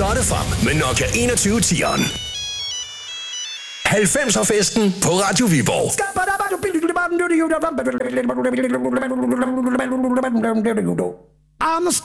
Så er det frem med Nokia 2110'eren. 90'er festen på Radio Viborg. I'm